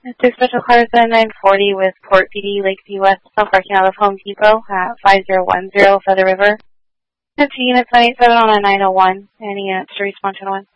Six Special Cars at 940 with Port PD, Lakeview West, parking out of Home Depot at 5010 Feather River. 2 units 187 on a 901. Any units to respond to 1?